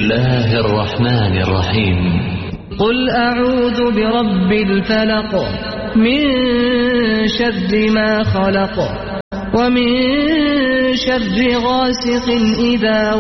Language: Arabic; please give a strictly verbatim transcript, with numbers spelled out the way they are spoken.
الله الرحمن الرحيم. قل أعوذ برب الفلق من شر ما خلق ومن شر غاسق إذا